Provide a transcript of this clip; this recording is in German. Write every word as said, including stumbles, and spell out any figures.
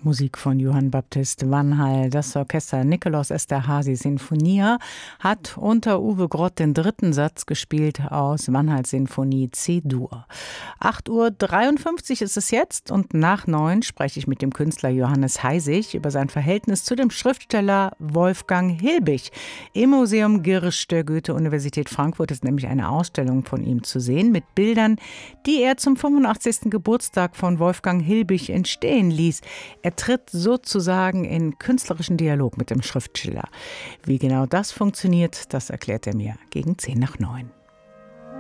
Musik von Johann Baptist Vanhal. Das Orchester Nikolaus Esterházy Sinfonia hat unter Uwe Grott den dritten Satz gespielt aus Vanhals Sinfonie C-Dur. acht Uhr dreiundfünfzig ist es jetzt und nach neun spreche ich mit dem Künstler Johannes Heisig über sein Verhältnis zu dem Schriftsteller Wolfgang Hilbig. Im Museum Girsch der Goethe-Universität Frankfurt ist nämlich eine Ausstellung von ihm zu sehen mit Bildern, die er zum fünfundachtzigsten Geburtstag von Wolfgang Hilbig entstehen ließ. Er tritt sozusagen in künstlerischen Dialog mit dem Schriftsteller. Wie genau das funktioniert, das erklärt er mir gegen zehn nach neun.